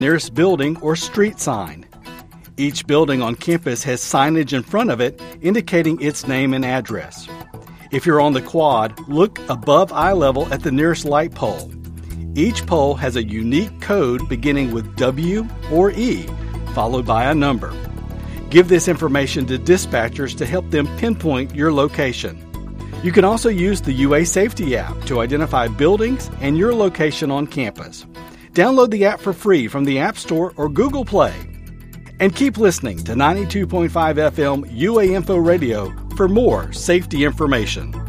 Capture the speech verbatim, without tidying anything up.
nearest building or street sign. Each building on campus has signage in front of it indicating its name and address. If you're on the quad, look above eye level at the nearest light pole. Each pole has a unique code beginning with W or E, followed by a number. Give this information to dispatchers to help them pinpoint your location. You can also use the U A Safety app to identify buildings and your location on campus. Download the app for free from the App Store or Google Play. And keep listening to ninety-two point five F M U A Info Radio for more safety information.